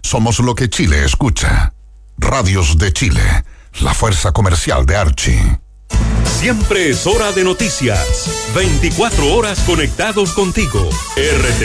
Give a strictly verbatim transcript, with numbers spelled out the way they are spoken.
Somos lo que Chile escucha. Radios de Chile, la fuerza comercial de Archie. Siempre es hora de noticias. veinticuatro horas conectados contigo. R T